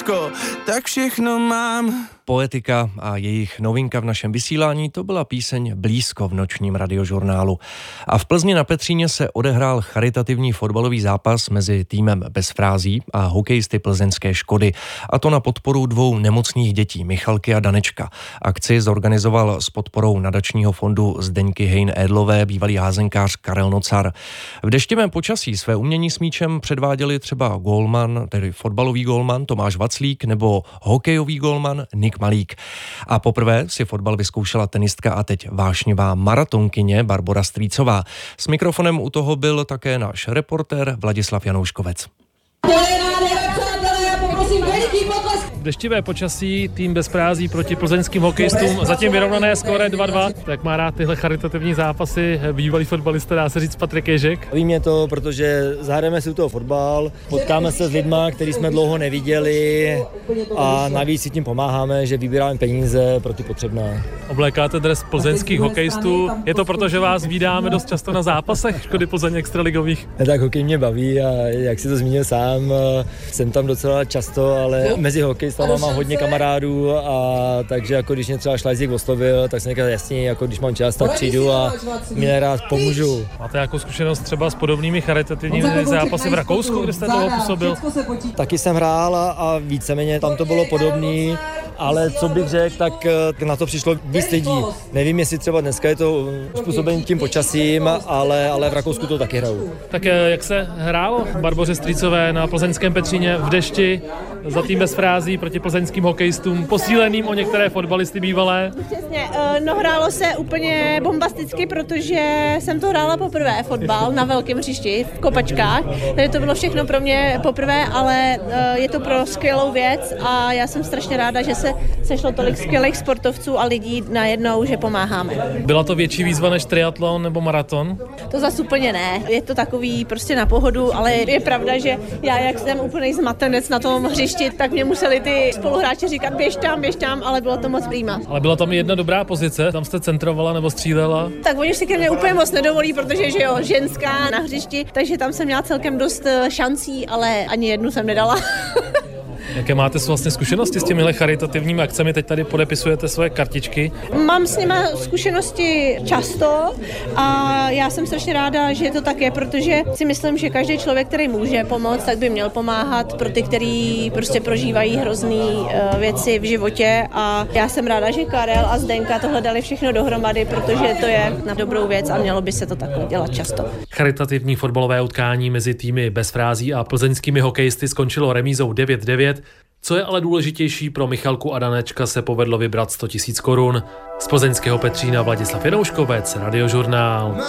tak všechno mám. Poetika a jejich novinka v našem vysílání, to byla píseň Blízko v nočním radiožurnálu. A v Plzni na Petříně se odehrál charitativní fotbalový zápas mezi týmem Bez frází a hokejisty plzeňské Škody. A to na podporu dvou nemocných dětí, Michalky a Danečka. Akci zorganizoval s podporou nadačního fondu Zdeňky Hein-Edlové bývalý házenkář Karel Nocar. V deštivém počasí své umění s míčem předváděli třeba gólman, tedy fotbalový gólman Tomáš Vaclík nebo hokejový gólman Nik Malík. A poprvé si fotbal vyzkoušela tenistka a teď vášnivá maratonkyně Barbora Strýcová. S mikrofonem u toho byl také náš reportér Vladislav Janouškovec. V deštivé počasí tým Bez frází proti plzeňským hokejistům, zatím vyrovnané skóre 2-2. Tak má rád tyhle charitativní zápasy bývalý fotbalista, dá se říct, Patrik Ježek. Baví mě to, protože zahrajeme si u toho fotbal, potkáme se s lidma, který jsme dlouho neviděli a navíc si tím pomáháme, že vybíráme peníze pro ty potřebné. Oblékáte dres plzeňských hokejistů, je to proto, že vás vídáme dost často na zápasech Škody Plzeň extraligových? Tak hokej mě baví a jak si to zmínil sám, jsem tam docela často, ale mezi hokejistama mám hodně kamarádů a takže jako když mě třeba Šlajzík oslovil, tak jsem říkal jasně, jako když mám čas, tak přijdu a milé rád pomůžu. Máte jako zkušenost třeba s podobnými charitativními zápasy v Rakousku, kde jste toho působil? Taky jsem hrál a víceméně tam to bylo podobný, ale co bych řekl, tak na to přišlo víc lidí. Nevím, jestli třeba dneska je to způsobený tím počasím, ale v Rakousku to taky hrajou. Tak jak se hrálo Barboře Strýcové na plzeňském Petříně v dešti za tým Bez frází proti plzeňským hokejistům, posíleným o některé fotbalisty bývalé? Přesně, hrálo se úplně bombasticky, protože jsem to hrála poprvé fotbal na velkém hřišti v Kopačkách, takže to bylo všechno pro mě poprvé, ale je to pro skvělou věc a já jsem strašně ráda, že se sešlo tolik skvělých sportovců a lidí najednou, že pomáháme. Byla to větší výzva než triatlon nebo maraton? To zase úplně ne, je to takový prostě na pohodu, ale je pravda, že já jak jsem úplnej zmatenec na tom hřišti, tak mě museli ty spoluhráči říkat běž tam, ale bylo to moc prýma. Ale byla tam jedna dobrá pozice, tam jste centrovala nebo střílela? Tak oni si ke mně úplně moc nedovolí, protože že jo, ženská na hřišti, takže tam jsem měla celkem dost šancí, ale ani jednu jsem nedala. Jaké máte vlastně zkušenosti s těmihle charitativními akcemi? Teď tady podepisujete svoje kartičky. Mám s nima zkušenosti často a já jsem strašně ráda, že to tak je, protože si myslím, že každý člověk, který může pomoct, tak by měl pomáhat pro ty, kteří prostě prožívají hrozný věci v životě a já jsem ráda, že Karel a Zdenka tohle dali všechno dohromady, protože to je na dobrou věc a mělo by se to takhle dělat často. Charitativní fotbalové utkání mezi týmy Bez frází a plzeňskými hokejisty skončilo remízou 9-9. Co je ale důležitější, pro Michalku a Danečka se povedlo vybrat 100 000 korun. Z plzeňského Petřína Vladislav Janouškovec, Radiožurnál.